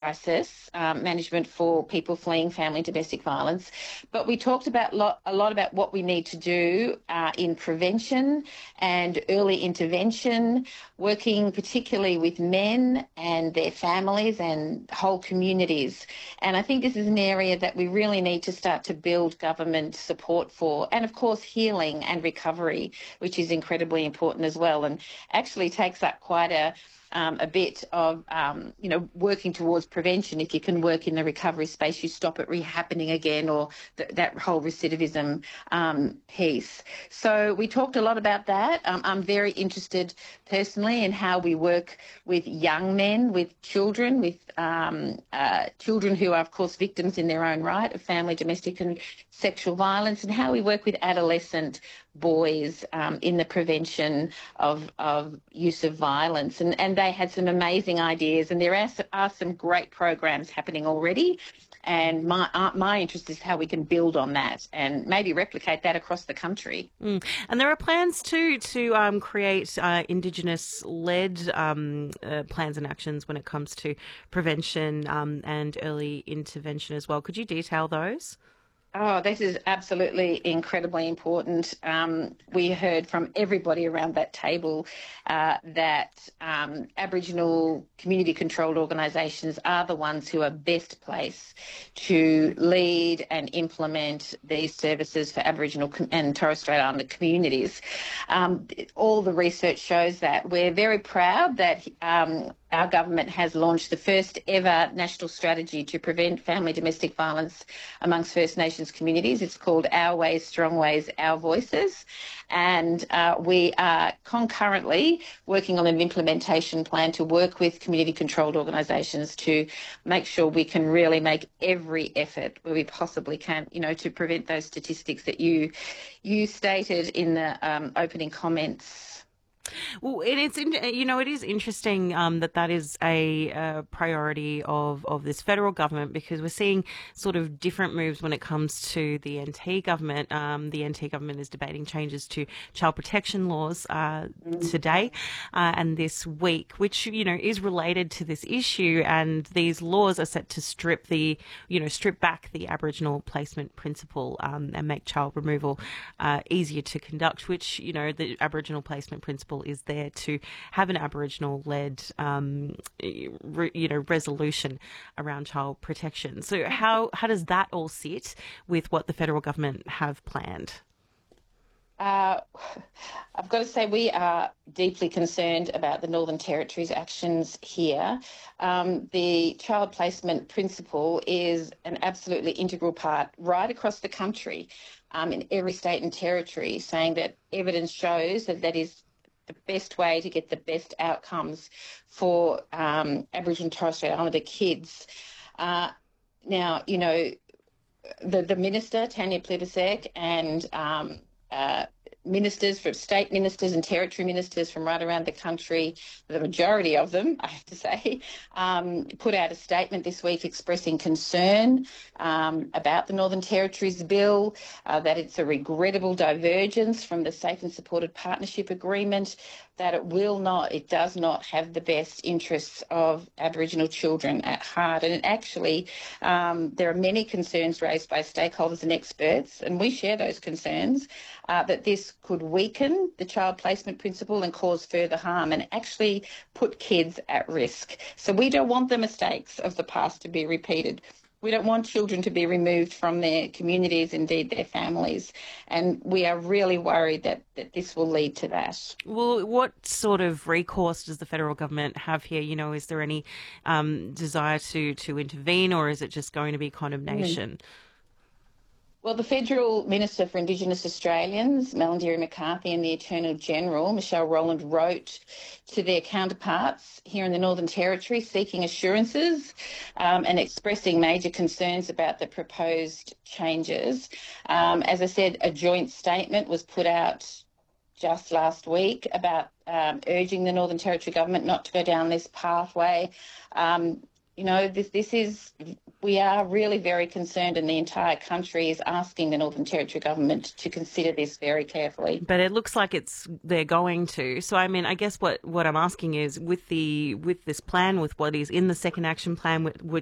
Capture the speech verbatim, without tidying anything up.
crisis um, management for people fleeing family and domestic violence. But we talked about lot, a lot about what we need to do uh, in prevention and early intervention, working particularly with men and their families and whole communities. And I think this is an area that we really need to start to build government support for. And of course, healing and recovery, which is incredibly important as well, and actually takes up quite a Um, a bit of, um, you know, working towards prevention. If you can work in the recovery space, you stop it re-happening again, or th- that whole recidivism um, piece. So we talked a lot about that. Um, I'm very interested personally in how we work with young men, with children, with um, uh, children who are, of course, victims in their own right of family, domestic and sexual violence, and how we work with adolescent boys um, in the prevention of, of use of violence. And, and they had some amazing ideas, and there are, are some great programs happening already. And my uh, my interest is how we can build on that and maybe replicate that across the country. Mm. And there are plans too to um, create uh, Indigenous-led um, uh, plans and actions when it comes to prevention um, and early intervention as well. Could you detail those? Oh, this is absolutely incredibly important. Um, we heard from everybody around that table uh, that um, Aboriginal community-controlled organisations are the ones who are best placed to lead and implement these services for Aboriginal and Torres Strait Islander communities. Um, all the research shows that. We're very proud that um, our government has launched the first ever national strategy to prevent family domestic violence amongst First Nations communities. It's called Our Ways, Strong Ways, Our Voices. And uh, we are concurrently working on an implementation plan to work with community-controlled organisations to make sure we can really make every effort where we possibly can, you know, to prevent those statistics that you you stated in the um, opening comments. Well, it is, you know, it is interesting um, that that is a, a priority of, of this federal government, because we're seeing sort of different moves when it comes to the N T government. Um, the N T government is debating changes to child protection laws uh, today uh, and this week, which, you know, is related to this issue. And these laws are set to strip the, you know, strip back the Aboriginal placement principle um, and make child removal uh, easier to conduct, which, you know, the Aboriginal placement principle is there to have an Aboriginal-led, um, re, you know, resolution around child protection. So how how does that all sit with what the federal government have planned? Uh, I've got to say we are deeply concerned about the Northern Territory's actions here. Um, the child placement principle is an absolutely integral part right across the country, um, in every state and territory, saying that evidence shows that that is the best way to get the best outcomes for um, Aboriginal and Torres Strait Islander kids. Uh, now, you know, the, the Minister, Tanya Plibersek, and um, uh, ministers from state ministers and territory ministers from right around the country, the majority of them, I have to say, um, put out a statement this week expressing concern um, about the Northern Territory's bill, uh, that it's a regrettable divergence from the Safe and Supported Partnership Agreement, that it will not, it does not have the best interests of Aboriginal children at heart. And actually, um, there are many concerns raised by stakeholders and experts, and we share those concerns, uh, that this could weaken the child placement principle and cause further harm and actually put kids at risk. So we don't want the mistakes of the past to be repeated. We don't want children to be removed from their communities, indeed their families, and we are really worried that, that this will lead to that. Well, what sort of recourse does the federal government have here? You know, is there any um, desire to, to intervene, or is it just going to be condemnation? Mm. Well, the Federal Minister for Indigenous Australians, Malarndirri McCarthy, and the Attorney General, Michelle Rowland, wrote to their counterparts here in the Northern Territory seeking assurances um, and expressing major concerns about the proposed changes. Um, as I said, a joint statement was put out just last week about um, urging the Northern Territory government not to go down this pathway. Um, you know, this, this is, we are really very concerned, and the entire country is asking the Northern Territory government to consider this very carefully. But it looks like it's they're going to. So, I mean, I guess what, what I'm asking is, with the with this plan, with what is in the second action plan, which